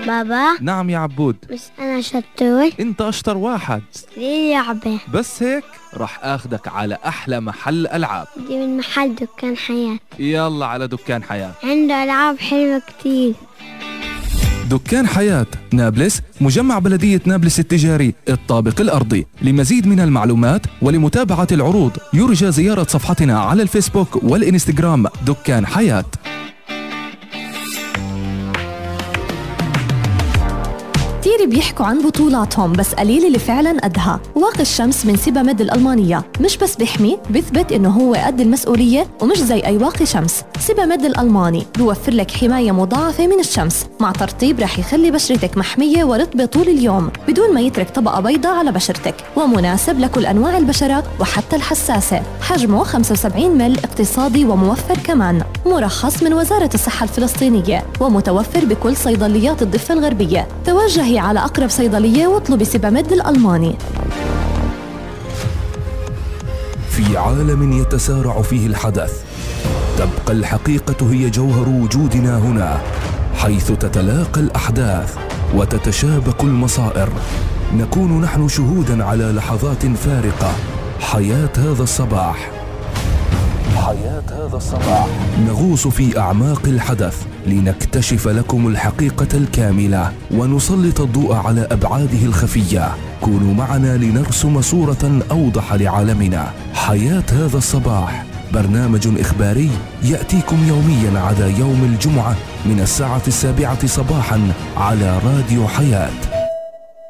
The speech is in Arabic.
بابا. نعم يا عبود. بس أنا شطور. انت اشطر واحد. ليه لعبة؟ بس هيك رح اخدك على احلى محل العاب. دي من محل دكان حياة. يلا على دكان حياة، عنده ألعاب حلوة كتير. دكان حياة نابلس، مجمع بلدية نابلس التجاري الطابق الأرضي. لمزيد من المعلومات ولمتابعة العروض يرجى زيارة صفحتنا على الفيسبوك والإنستغرام دكان حياة. كتير بيحكوا عن بطولاتهم بس قليل اللي فعلا قدها. واقي الشمس من سيباميد الألمانية مش بس بيحمي، بيثبت إنه هو قد المسؤولية ومش زي أي واقي شمس. سيباميد الألماني بيوفر لك حماية مضاعفة من الشمس مع ترطيب رح يخلي بشرتك محمية ورطبة طول اليوم بدون ما يترك طبقة بيضاء على بشرتك، ومناسب لكل أنواع البشرة وحتى الحساسة. حجمه 75 مل، اقتصادي وموفر كمان، مرخص من وزارة الصحة الفلسطينية ومتوفر بكل صيدليات الضفة الغربية. توجهي على أقرب صيدلية واطلبي سيباميد الألماني. في عالم يتسارع فيه الحدث تبقى الحقيقة هي جوهر وجودنا هنا، حيث تتلاقى الأحداث وتتشابك المصائر. نكون نحن شهودا على لحظات فارقة. حياة هذا الصباح. حياة هذا الصباح. نغوص في أعماق الحدث لنكتشف لكم الحقيقة الكاملة ونسلط الضوء على أبعاده الخفية. كونوا معنا لنرسم صورة أوضح لعالمنا. حياة هذا الصباح برنامج إخباري يأتيكم يوميا عدا يوم الجمعة من الساعة 7 صباحا على راديو حياة.